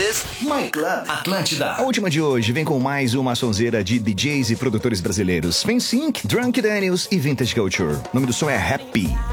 is My Club Atlântida. A última de hoje vem com mais uma sonzeira de DJs e produtores brasileiros. Vem Sync, Drunk Daniels e Vintage Culture. O nome do som é Happy.